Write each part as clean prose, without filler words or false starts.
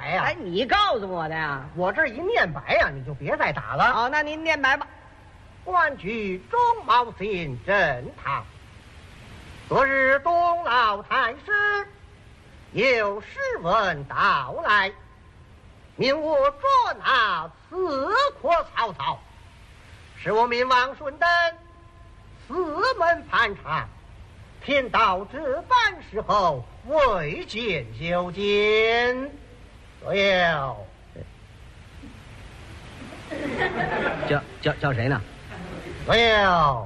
白呀。 哎，你告诉我的呀。 我这一念白呀，你就别再打了。 好，那您念白吧。 官居中茂新正堂，昨日东老太师有诗文到来，命我捉拿刺客曹操，使我民王顺登四门盘查，天到这般时候，未见就见。所有叫谁呢？ 所有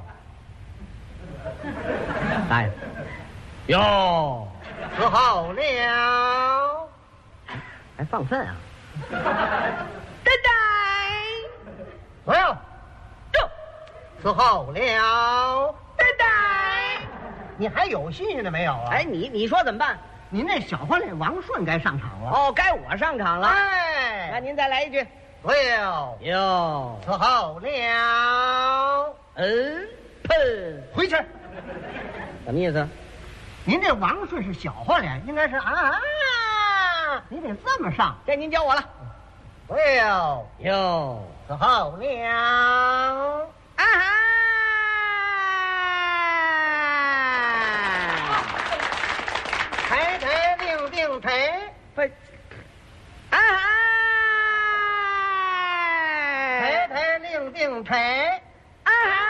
大爷。哟， 伺候了。 还放粪啊？ 呆呆，所有伺候了。 呆呆。 你还有信心的没有啊？ 哎，你说怎么办？ 您那小花脸王顺该上场了。 哦，该我上场了。 哎， 那您再来一句。 所有哟， 伺候了。 喷， 回去。 什么意思？ 您这王顺是小花脸，应该是啊，你得这么上。 这您教我了。 所有哟， 伺候了。 啊哈！ 抬抬令定抬， 不，啊哈！ 抬抬令定抬， 啊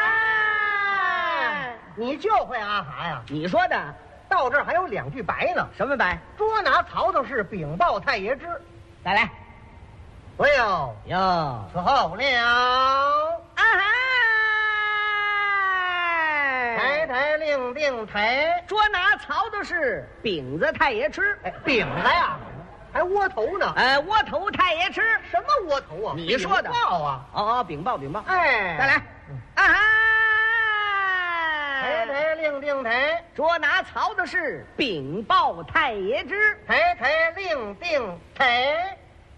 哈！ 你就会啊哈呀？ 你说的。 到这儿还有2句白呢。 什么白？ 捉拿曹操是禀报太爷知。 再来。 所有哟， 伺候了。 啊哈！ 抬抬令定抬， 捉拿曹操是饼子太爷吃。 哎，饼子呀，还窝头呢。 窝头太爷吃。 什么窝头啊？ 你说的。 禀报啊。 哦，禀报。 哎， 再来。啊哈！ 抬抬令定抬， 捉拿曹操是禀报太爷知。 抬抬令定抬。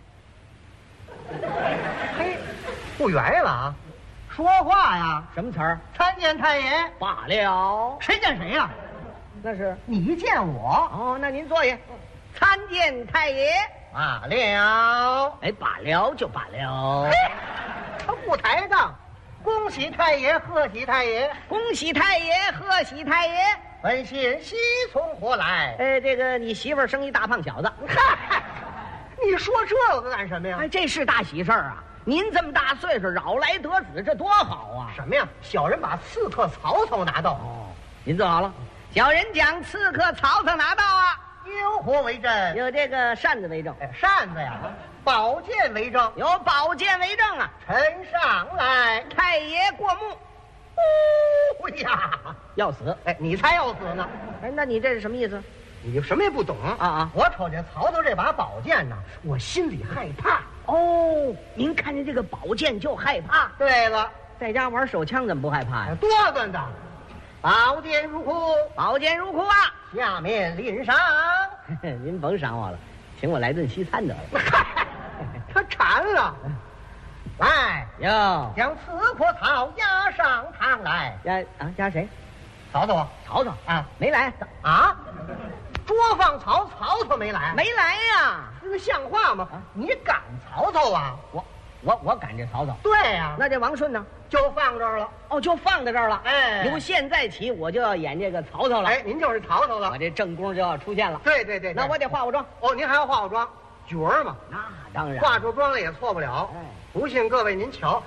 嘿，不圆了啊！说话呀！ 什么词儿？ 参见太爷。 罢了。 谁见谁呀？ 那是你见我。 哦，那您坐下。参见太爷。 罢了。 哎，罢了就罢了。 他不抬杠。恭喜太爷，贺喜太爷， 恭喜太爷，贺喜太爷。 本县西从何来？ 这个你媳妇儿生一大胖小子。 嗨，你说这个干什么呀？ 哎，这是大喜事儿啊！您这么大岁数，扰来得子，这多好啊！ 什么呀？小人把刺客曹操拿到。 哦，您坐好了。小人讲刺客曹操拿到啊， 有何为证？ 有这个扇子为证。 扇子呀，宝剑为证。 有宝剑为证啊。 呈上来。 太爷过目。 哦呀， 要死！ 哎，你才要死呢！ 哎，那你这是什么意思？ 你什么也不懂啊！ 我瞅见曹操这把宝剑呢，我心里害怕。 哦，您看见这个宝剑就害怕？ 对了， 在家玩手枪怎么不害怕呀？ 多端的，宝剑入库， 宝剑入库啊！ 下面领赏。 您甭赏我了，请我来顿西餐得了。 他馋了。来哟， 将刺客曹押上堂来。 押谁？ 曹操。 曹操啊， 没来啊？捉放曹操没来？ 没来呀？ 这个像话吗？你赶曹操啊？ 我赶这曹操。 对呀。 那这王顺呢？ 就放这儿了。 哦，就放在这儿了。 哎， 由现在起我就要演这个曹操了。 哎，您就是曹操了。 我这正宫就要出现了。 对。 那我得化妆。 哦，您还要化妆？角儿嘛。 那当然。 化出妆来也错不了。 哎， 不信各位您瞧。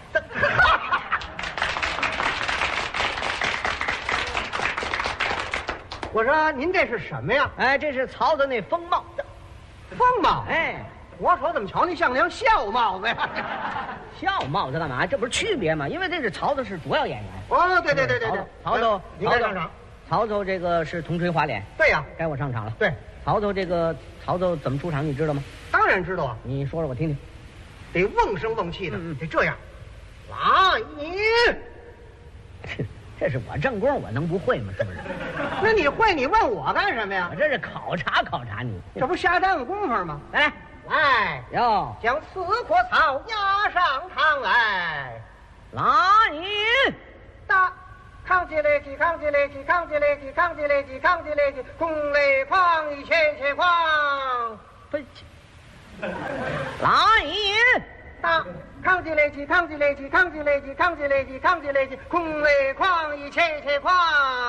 我说您这是什么呀？ 哎，这是曹操那风帽。 风帽？ 哎， 我瞅怎么瞧你像顶孝帽子呀？ 孝帽子干嘛？这不是区别吗？因为这是曹操是主要演员。 哦，对。 曹操， 你该上场。 曹操这个是铜锤滑脸。 对呀， 该我上场了。 对， 曹操怎么出场你知道吗？ 当然知道啊。 你说说我听听。 得瓮声瓮气的，得这样。来你。 这是我正宫，我能不会吗？是不是？ 那你会，你问我干什么呀？ 我这是考察你。 这不瞎耽误功夫吗？来哟， 将刺客曹押上堂来。 来你打扛起来起，扛起来起，扛起来起，扛起来起，扛起来起，空雷哐一切切哐。 不， 来也！ 大抗击雷击，抗击雷击，抗击雷击，抗击雷击，抗击雷击，空雷旷一切切旷。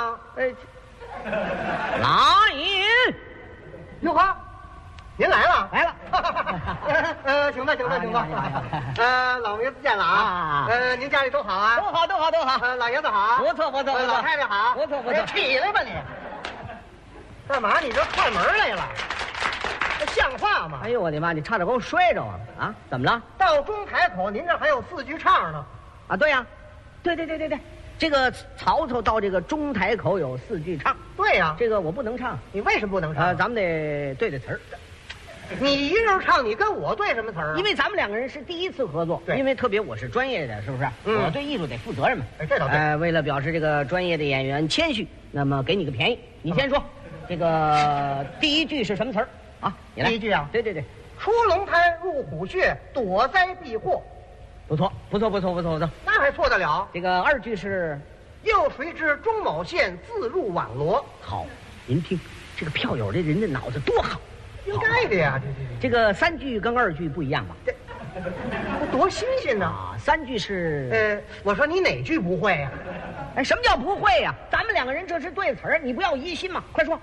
来也！ 哟呵，您来了， 来了。 请坐，请坐，请坐。老爷子见了啊。 您家里都好啊？ 都好，都好，都好。 老爷子好。 不错，不错，不错。 老太太好。 不错，不错。 起来吧你。干嘛？你这串门来了？这像话吗？ 哎呦我的妈！你差点给我摔着啊！啊，怎么了？ 到中台口，您这还有4句唱呢。 啊，对呀，对，这个曹操到这个中台口有4句唱。 对呀， 这个我不能唱。 你为什么不能唱？ 咱们得对词儿。 你一人唱，你跟我对什么词儿啊？ 因为咱们2个人是第一次合作， 对， 因为特别我是专业的，是不是？我对艺术得负责任嘛。 哎，这倒对。 为了表示这个专业的演员谦虚，那么给你个便宜，你先说，这个第1句是什么词儿啊？你来。 第1句啊？ 对， 出龙滩入虎穴，躲灾避祸。 不错。 那还错得了？ 这个2句是又谁知钟某县自入网罗。 好，您听这个票友这人的脑子多好。 应该的呀， 这个3句跟2句不一样吧？ 这多新鲜呢 ！3句是我说你哪句不会呀？ 哎，什么叫不会呀？咱们2个人这是对词儿，你不要疑心嘛！快说！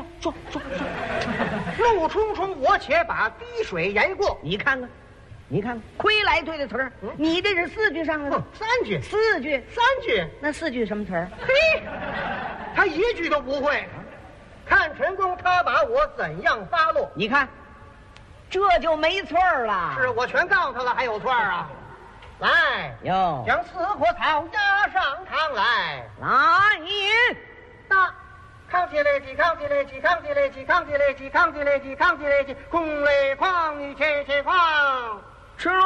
怒冲冲，我且把滴水沿过。 你看看，亏来对的词儿，你这是4句上来的 ，3句 ，4句 ，3句， 那4句什么词儿？ 嘿，他1句都不会。看陈公他把我怎样发落？ 你看，这就没错了。 是我全告诉他了，还有错啊？来， 哟， 将4棵草压上堂来。 来也！ 大抗击雷击，抗击雷击，抗击雷击，抗击雷击，抗击雷击，抗击雷击，空雷旷一切切旷。 赤龙